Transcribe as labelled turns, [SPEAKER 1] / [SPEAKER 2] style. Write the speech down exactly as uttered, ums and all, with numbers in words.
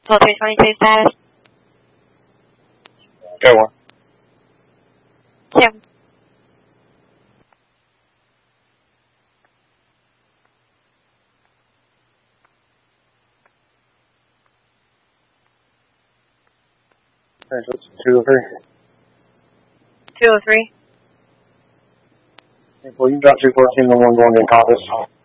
[SPEAKER 1] twelve three twenty-two status.
[SPEAKER 2] Go on.
[SPEAKER 1] Yeah.
[SPEAKER 2] two oh three.
[SPEAKER 1] two oh three.
[SPEAKER 2] Well, you got two fourteen and one going in Caucus.